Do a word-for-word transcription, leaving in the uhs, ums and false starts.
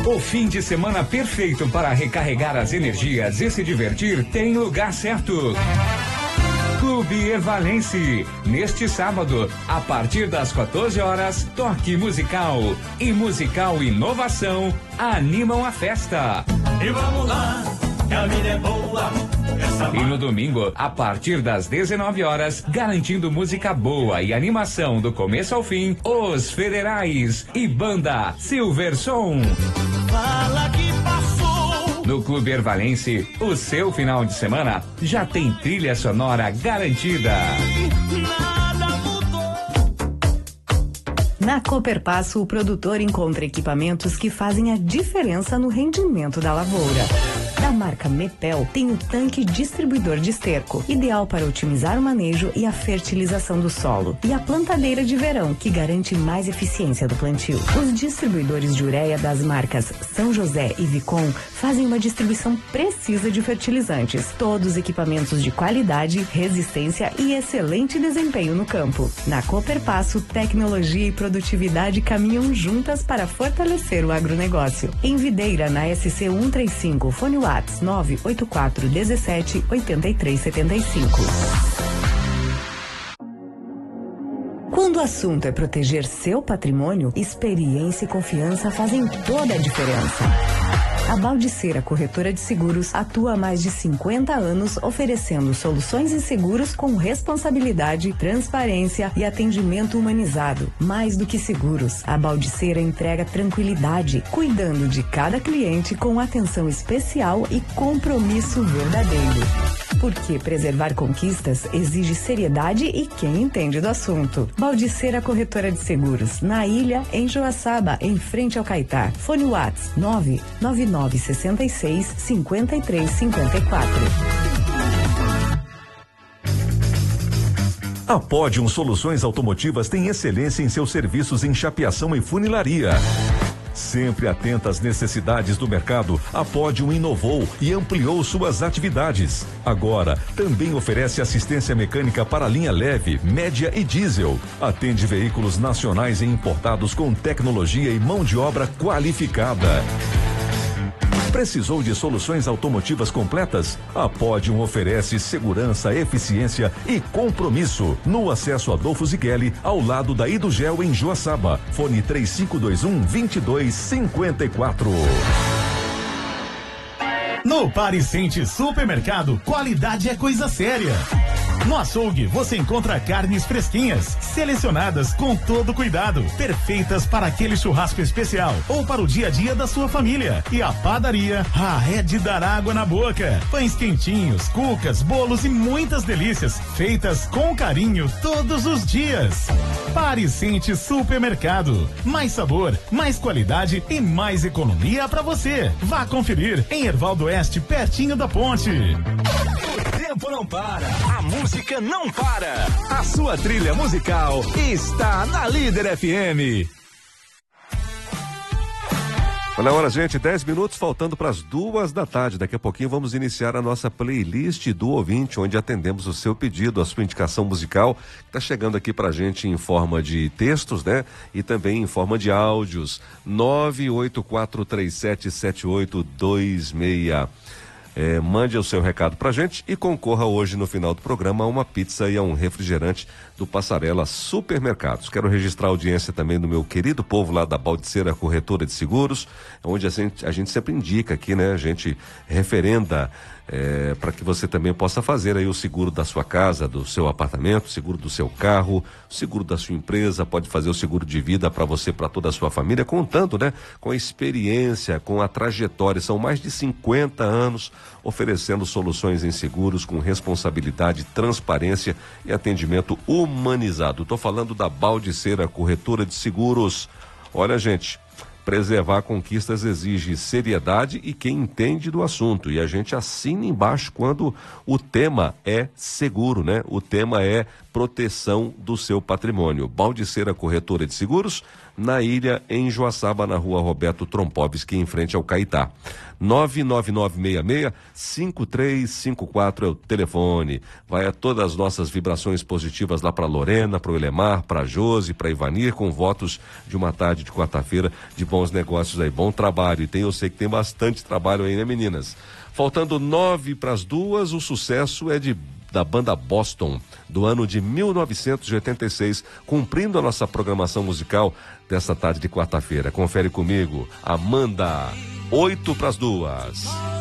O fim de semana perfeito para recarregar as energias e se divertir tem lugar certo. Clube Ervalense, neste sábado, a partir das quatorze horas, toque musical e musical inovação animam a festa. E vamos lá, que a vida é boa. E no domingo, a partir das dezenove horas, garantindo música boa e animação do começo ao fim, Os Federais e banda Silverson. Fala que passou. No Clube Ervalense, o seu final de semana já tem trilha sonora garantida. Nada mudou. Na Cooperpasso, o produtor encontra equipamentos que fazem a diferença no rendimento da lavoura. Da marca Mepel, tem o tanque distribuidor de esterco, ideal para otimizar o manejo e a fertilização do solo. E a plantadeira de verão, que garante mais eficiência do plantio. Os distribuidores de ureia das marcas São José e Vicom fazem uma distribuição precisa de fertilizantes. Todos equipamentos de qualidade, resistência e excelente desempenho no campo. Na Cooperpasso, tecnologia e produtividade caminham juntas para fortalecer o agronegócio. Em Videira, na S C cento e trinta e cinco, fone WhatsApp nove oito quatro um sete oito três sete cinco. Quando o assunto é proteger seu patrimônio, experiência e confiança fazem toda a diferença. A Baldiceira Corretora de Seguros atua há mais de cinquenta anos oferecendo soluções em seguros com responsabilidade, transparência e atendimento humanizado. Mais do que seguros, a Baldiceira entrega tranquilidade, cuidando de cada cliente com atenção especial e compromisso verdadeiro. Porque preservar conquistas exige seriedade e quem entende do assunto. Baldiceira Corretora de Seguros, na Ilha, em Joaçaba, em frente ao Caetá. Fone WhatsApp nove nove nove seis seis cinco três cinco quatro. A Podium Soluções Automotivas tem excelência em seus serviços em chapeação e funilaria. Sempre atenta às necessidades do mercado, a Podium inovou e ampliou suas atividades. Agora, também oferece assistência mecânica para linha leve, média e diesel. Atende veículos nacionais e importados com tecnologia e mão de obra qualificada. Precisou de soluções automotivas completas? A Podium oferece segurança, eficiência e compromisso. No acesso Adolfo Zigueli, ao lado da Idugel em Joaçaba. Fone três cinco dois um, dois dois cinco quatro. No Pariscente Supermercado, qualidade é coisa séria. No açougue, você encontra carnes fresquinhas, selecionadas com todo cuidado, perfeitas para aquele churrasco especial ou para o dia a dia da sua família. E a padaria, ah, é de dar água na boca. Pães quentinhos, cucas, bolos e muitas delícias, feitas com carinho todos os dias. Pariscente Supermercado, mais sabor, mais qualidade e mais economia para você. Vá conferir em Hervaldo Oeste, pertinho da ponte. O tempo não para, a música não para. A sua trilha musical está na Líder F M. Olha a hora, gente, dez minutos faltando para as duas da tarde. Daqui a pouquinho vamos iniciar a nossa playlist do ouvinte, onde atendemos o seu pedido, a sua indicação musical, que está chegando aqui para a gente em forma de textos, né? E também em forma de áudios. nove oito quatro três sete sete oito dois seis. É, mande o seu recado pra gente e concorra hoje no final do programa a uma pizza e a um refrigerante do Passarela Supermercados. Quero registrar a audiência também do meu querido povo lá da Baldiceira Corretora de Seguros, onde a gente, a gente sempre indica aqui, né? A gente referenda é, para que você também possa fazer aí o seguro da sua casa, do seu apartamento, seguro do seu carro, seguro da sua empresa, pode fazer o seguro de vida para você, para toda a sua família, contando, né? Com a experiência, com a trajetória, são mais de cinquenta anos oferecendo soluções em seguros com responsabilidade, transparência e atendimento humanizado. Estou falando da Baldiceira Corretora de Seguros. Olha, gente, preservar conquistas exige seriedade e quem entende do assunto. E a gente assina embaixo quando o tema é seguro, né? O tema é proteção do seu patrimônio. Baldiceira Corretora de Seguros, na Ilha, em Joaçaba, na rua Roberto Trompovski, em frente ao Caetá. nove nove nove seis seis cinco três cinco quatro é o telefone. Vai a todas as nossas vibrações positivas lá para Lorena, para o Elemar, para Josi, para Ivanir, com votos de uma tarde de quarta-feira de bons negócios aí, bom trabalho. E tem, eu sei que tem bastante trabalho aí, né, meninas? Faltando nove para as duas, o sucesso é de da banda Boston, do ano de mil novecentos e oitenta e seis, cumprindo a nossa programação musical dessa tarde de quarta-feira. Confere comigo, Amanda, oito para as duas.